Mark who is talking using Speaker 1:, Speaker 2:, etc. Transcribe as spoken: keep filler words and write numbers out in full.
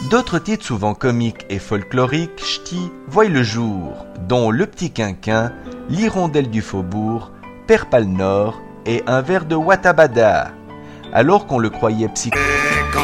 Speaker 1: D'autres titres souvent comiques et folkloriques ch'tis voient le jour, dont Le Petit Quinquin, L'Hirondelle du Faubourg, Père Pal Nord et Un verre de Watabada. Alors qu'on le croyait psy...